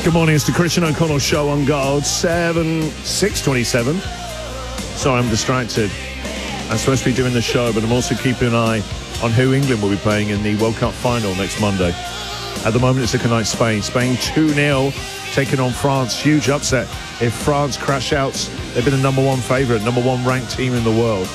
Good morning, it's the Christian O'Connell Show on Gold, 6:27. Sorry, I'm distracted. I'm supposed to be doing the show, but I'm also keeping an eye on who England will be playing in the World Cup final next Monday. At the moment, it's looking like Spain. Spain 2-0, taking on France. Huge upset. If France crash outs, they've been the number one favourite, number one ranked team in the world.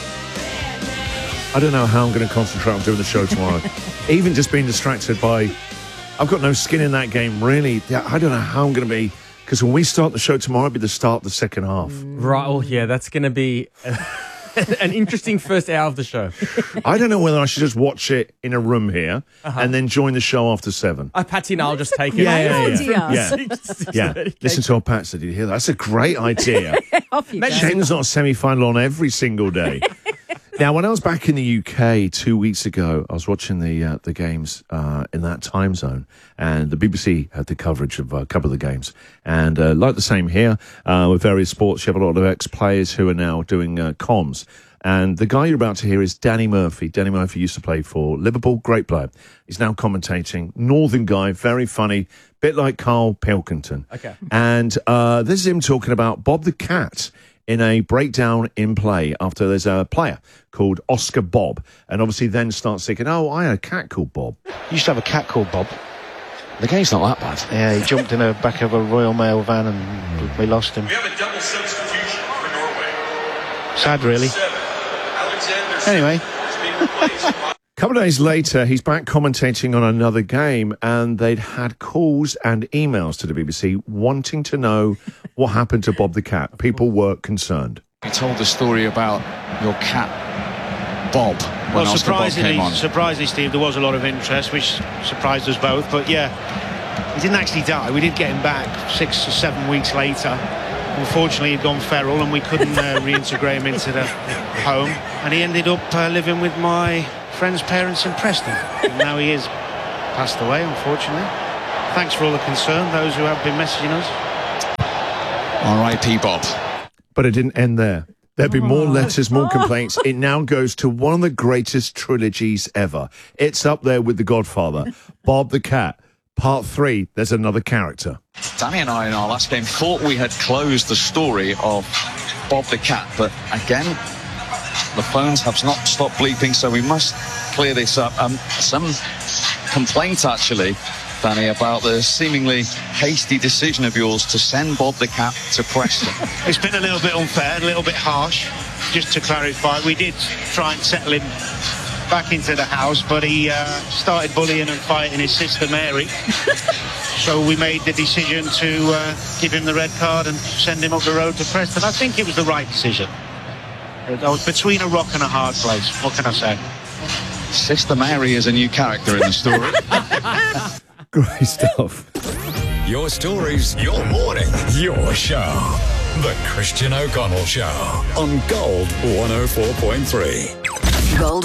I don't know how I'm going to concentrate on doing the show tomorrow. Even just being distracted by... I've got no skin in that game, really. I don't know how I'm going to be, because when we start the show tomorrow, it'll be the start of the second half. Right, oh yeah, that's going to be an interesting first hour of the show. I don't know whether I should just watch it in a room here and then join the show after 7. Patsy and I'll just take it. Yeah. Yeah. Listen to our Patsy, did you hear that? That's a great idea. Off you go. Shame there's not a semi-final on every single day. Now, when I was back in the UK 2 weeks ago, I was watching the games in that time zone, and the BBC had the coverage of a couple of the games. And like the same here, with various sports, you have a lot of ex-players who are now doing comms. And the guy you're about to hear is Danny Murphy. Danny Murphy used to play for Liverpool, great player. He's now commentating. Northern guy, very funny, bit like Carl Pilkington. Okay. And this is him talking about Bob the Cat in a breakdown in play after there's a player called Oscar Bob, and obviously then starts thinking, oh, I had a cat called Bob. You used to have a cat called Bob. The game's not that bad. Yeah, he jumped in the back of a Royal Mail van and we lost him. We have a double substitution for Norway. Sad, really. 7. Alexander Anyway. is being replaced by... A couple of days later, he's back commentating on another game, and they'd had calls and emails to the BBC wanting to know what happened to Bob the Cat. People were concerned. You told the story about your cat, Bob, when Oscar Bob came on. Surprisingly, Steve, there was a lot of interest, which surprised us both. But yeah, he didn't actually die. We did get him back 6 or 7 weeks later. Unfortunately, he'd gone feral and we couldn't reintegrate him into the home. And he ended up living with my friend's parents in Preston. And now he is passed away, unfortunately. Thanks for all the concern, those who have been messaging us. R.I.P. Bob. But it didn't end there. There'd be more letters, more complaints. It now goes to one of the greatest trilogies ever. It's up there with The Godfather. Bob the Cat. Part 3, there's another character. Danny and I in our last game thought we had closed the story of Bob the Cat, but again, the phones have not stopped bleeping, so we must clear this up. Some complaint, actually, Danny, about the seemingly hasty decision of yours to send Bob the Cat to Preston. It's been a little bit unfair, a little bit harsh. Just to clarify, we did try and settle him back into the house, but he started bullying and fighting his sister Mary. So we made the decision to give him the red card and send him up the road to Preston. I think it was the right decision. I was between a rock and a hard place. What can I say? Sister Mary is a new character in the story. Great stuff. Your stories, your morning, your show. The Christian O'Connell Show on Gold 104.3. Gold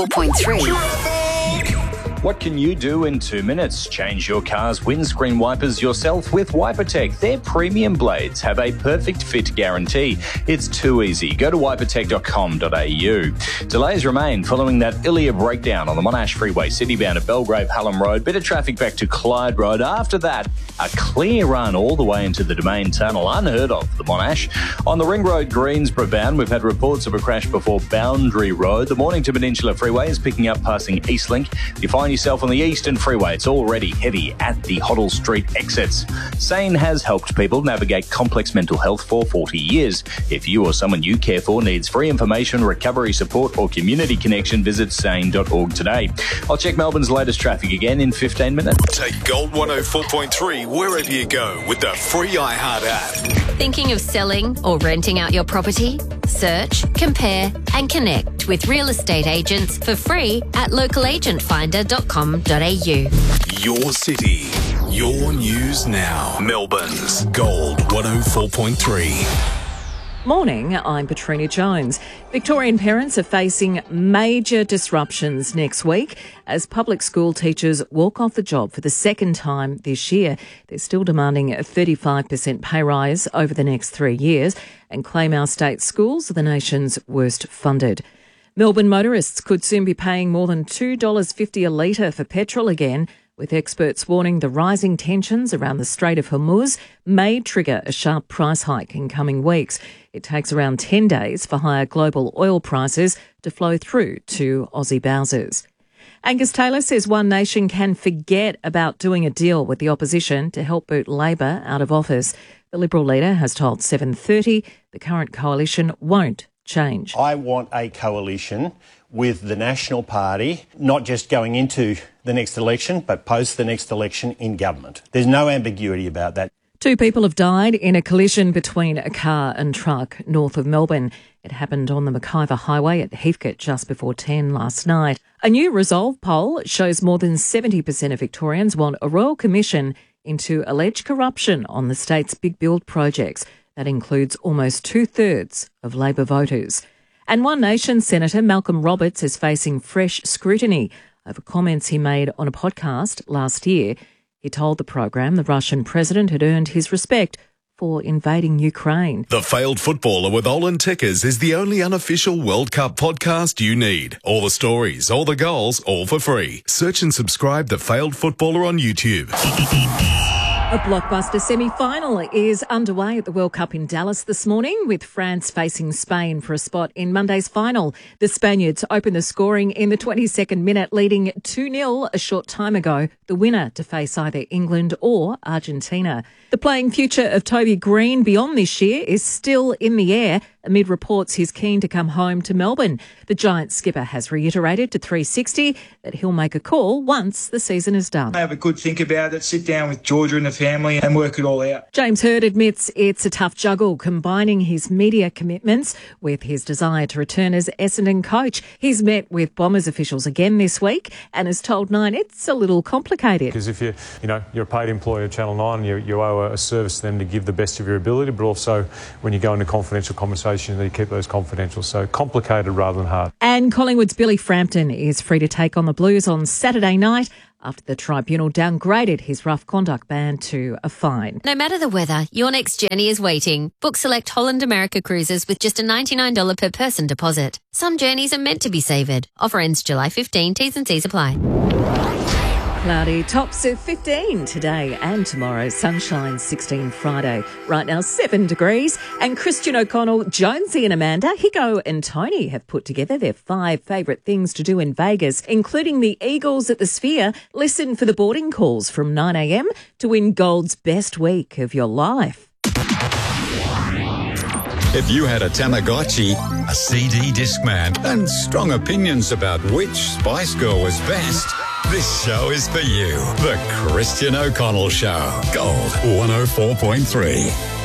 104.3. What can you do in 2 minutes? Change your car's windscreen wipers yourself with WiperTech. Their premium blades have a perfect fit guarantee. It's too easy. Go to wipertech.com.au. Delays remain following that Ilya breakdown on the Monash Freeway, citybound at Belgrave Hallam Road. Bit of traffic back to Clyde Road. After that, a clear run all the way into the Domain Tunnel. Unheard of, the Monash. On the Ring Road Greensboro bound, we've had reports of a crash before Boundary Road. The Mornington Peninsula Freeway is picking up passing Eastlink. You find yourself on the Eastern Freeway. It's already heavy at the Hoddle Street exits. SANE has helped people navigate complex mental health for 40 years. If you or someone you care for needs free information, recovery support or community connection, visit sane.org today. I'll check Melbourne's latest traffic again in 15 minutes. Take Gold 104.3 wherever you go with the free iHeart app. Thinking of selling or renting out your property? Search, compare and connect with real estate agents for free at localagentfinder.com.au. Your city, your news now. Melbourne's Gold 104.3. Morning, I'm Petrina Jones. Victorian parents are facing major disruptions next week as public school teachers walk off the job for the second time this year. They're still demanding a 35% pay rise over the next 3 years and claim our state schools are the nation's worst funded. Melbourne motorists could soon be paying more than $2.50 a litre for petrol again, with experts warning the rising tensions around the Strait of Hormuz may trigger a sharp price hike in coming weeks. It takes around 10 days for higher global oil prices to flow through to Aussie Bowsers. Angus Taylor says One Nation can forget about doing a deal with the opposition to help boot Labor out of office. The Liberal leader has told 7:30 the current coalition won't change. I want a coalition with the National Party, not just going into the next election, but post the next election in government. There's no ambiguity about that. 2 people have died in a collision between a car and truck north of Melbourne. It happened on the McIver Highway at Heathcote just before 10 last night. A new Resolve poll shows more than 70% of Victorians want a royal commission into alleged corruption on the state's big build projects. That includes almost 2/3 of Labor voters. And One Nation Senator Malcolm Roberts is facing fresh scrutiny over comments he made on a podcast last year. He told the program the Russian president had earned his respect for invading Ukraine. The Failed Footballer with Olin Tickers is the only unofficial World Cup podcast you need. All the stories, all the goals, all for free. Search and subscribe The Failed Footballer on YouTube. A blockbuster semi-final is underway at the World Cup in Dallas this morning, with France facing Spain for a spot in Monday's final. The Spaniards opened the scoring in the 22nd minute, leading 2-0 a short time ago, the winner to face either England or Argentina. The playing future of Toby Green beyond this year is still in the air, amid reports he's keen to come home to Melbourne. The Giants skipper has reiterated to 360 that he'll make a call once the season is done. Have a good think about it, sit down with Georgia and the family and work it all out. James Hird admits it's a tough juggle combining his media commitments with his desire to return as Essendon coach. He's met with Bombers officials again this week and has told Nine it's a little complicated. Because if you're a paid employee of Channel 9, you owe a service to them to give the best of your ability, but also when you go into confidential conversations, you keep those confidential. So complicated rather than hard. And Collingwood's Billy Frampton is free to take on the Blues on Saturday night after the tribunal downgraded his rough conduct ban to a fine. No matter the weather, your next journey is waiting. Book select Holland America cruises with just a $99 per person deposit. Some journeys are meant to be savoured. Offer ends July 15. T's and C's apply. Cloudy, tops of 15 today and tomorrow. Sunshine 16 Friday. Right now 7 degrees. And Christian O'Connell, Jonesy and Amanda, Higgo and Tony have put together their 5 favourite things to do in Vegas, including the Eagles at the Sphere. Listen for the boarding calls from 9 a.m. to win Gold's best week of your life. If you had a Tamagotchi, a CD Discman, and strong opinions about which Spice Girl was best, this show is for you. The Christian O'Connell Show. Gold 104.3.